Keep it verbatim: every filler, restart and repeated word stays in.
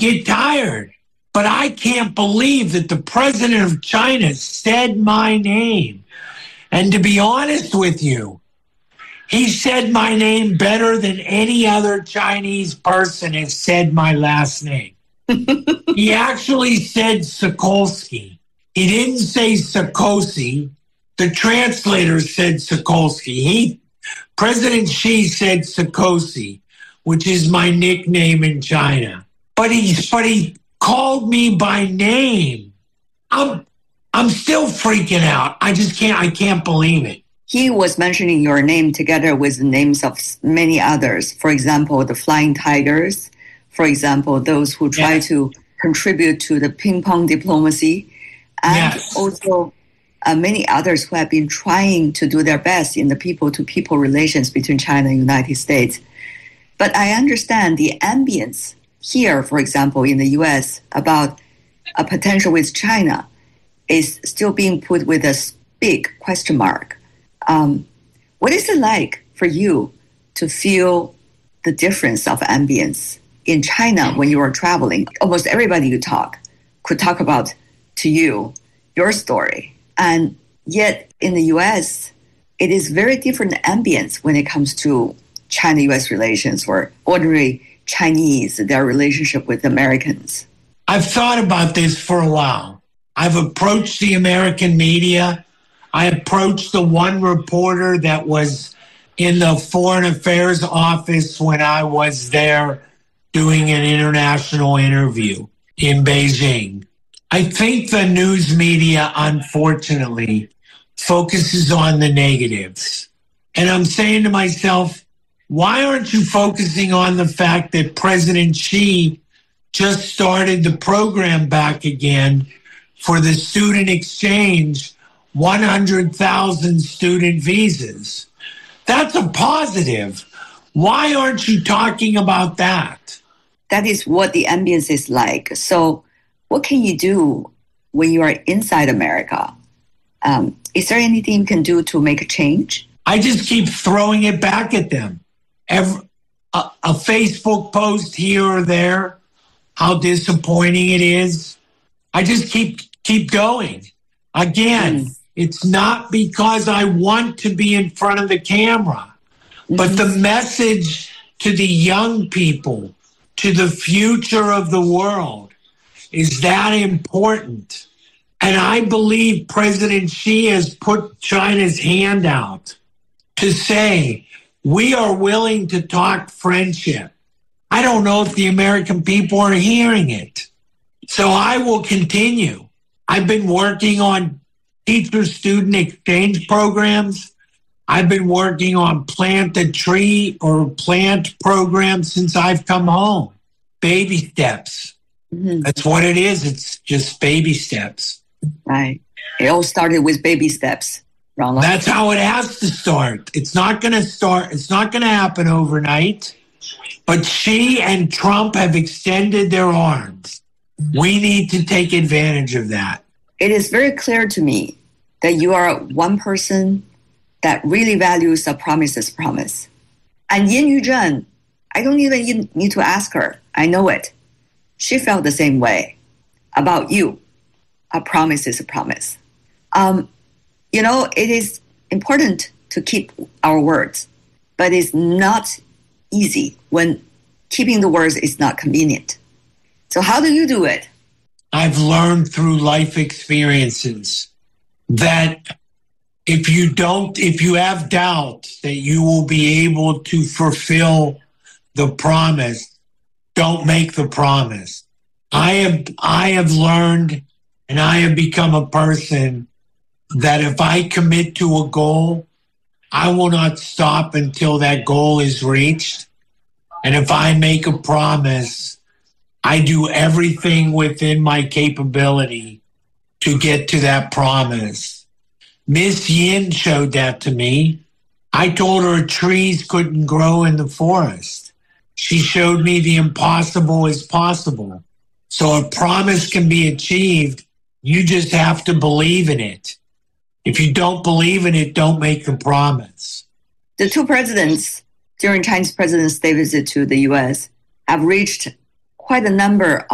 get tired. But I can't believe that the president of China said my name. And to be honest with you, he said my name better than any other Chinese person has said my last name. He actually said Sokolsky. He didn't say Sarkozy. The translator said Sokolsky. He, President Xi said Sarkozy, which is my nickname in China. But he, but he called me by name. I'm, I'm still freaking out. I just can't, I can't believe it. He was mentioning your name together with the names of many others. For example, the Flying Tigers. For example, those who try yes. to contribute to the ping pong diplomacy. And yes. also uh, many others who have been trying to do their best in the people-to-people relations between China and the United States. But I understand the ambience here, for example, in the U S, about a potential with China is still being put with a big question mark. Um, what is it like for you to feel the difference of ambience in China when you are traveling? Almost everybody you talk could talk about to you your story. And yet in the U S, it is very different ambience when it comes to China-U S relations or ordinary Chinese, their relationship with Americans. I've thought about this for a while. I've approached the American media. I approached the one reporter that was in the Foreign Affairs office when I was there doing an international interview in Beijing. I think the news media, unfortunately, focuses on the negatives. And I'm saying to myself, why aren't you focusing on the fact that President Xi just started the program back again for the student exchange, one hundred thousand student visas? That's a positive. Why aren't you talking about that? That is what the ambience is like. So what can you do when you are inside America? Um, is there anything you can do to make a change? I just keep throwing it back at them. Every, a, a Facebook post here or there, how disappointing it is. I just keep keep going. Again, mm. It's not because I want to be in front of the camera, mm-hmm. but the message to the young people, to the future of the world, is that important. And I believe President Xi has put China's hand out to say, we are willing to talk friendship. I don't know if the American people are hearing it. So I will continue. I've been working on teacher-student exchange programs. I've been working on plant a tree or plant programs since I've come home. Baby steps. Mm-hmm. That's what it is. It's just baby steps. Right. It all started with baby steps. Ronald. That's how it has to start. It's not going to start. It's not going to happen overnight. But Xi and Trump have extended their arms. We need to take advantage of that. It is very clear to me that you are one person that really values a promise is promise. And Yin Yuzhen, I don't even need to ask her. I know it. She felt the same way about you. A promise is a promise. Um, you know, it is important to keep our words, but it's not easy when keeping the words is not convenient. So how do you do it? I've learned through life experiences that if you don't, if you have doubt that you will be able to fulfill the promise, don't make the promise. I have, I have learned and I have become a person that if I commit to a goal, I will not stop until that goal is reached. And if I make a promise, I do everything within my capability to get to that promise. Miss Yin showed that to me. I told her trees couldn't grow in the forest. She showed me the impossible is possible. So a promise can be achieved. You just have to believe in it. If you don't believe in it, don't make the promise. The two presidents during Chinese President's Day visit to the U S have reached quite a number